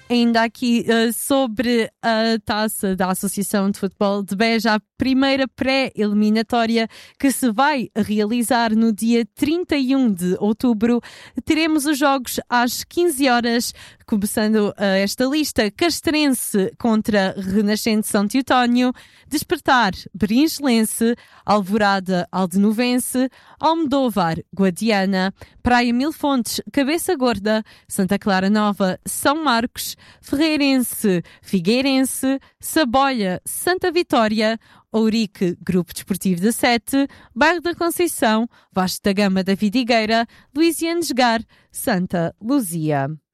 Ainda aqui sobre a taça da Associação de Futebol de Beja, a primeira pré-eliminatória que se vai realizar no dia 31 de outubro. Teremos os jogos às 15 horas, começando esta lista: Castrense contra Renascente São Teotónio, Despertar Berinchelense, Alvorada Aldenovense, Almodóvar Guadiana, Praia Mil Fontes Cabeça Gorda, Santa Clara Nova São Marcos, Ferreirense Figueirense, Saboia Santa Vitória, Ourique Grupo Desportivo da Sete, Bairro da Conceição, Vasco da Gama da Vidigueira, Luisianesgar, Santa Luzia.